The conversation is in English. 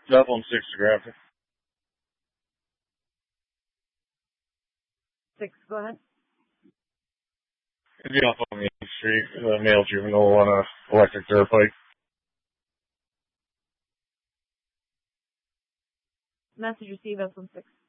That one's 6 graphic. 6, go ahead. It'd be off on the street, the male juvenile on a electric dirt bike. Message received, S16.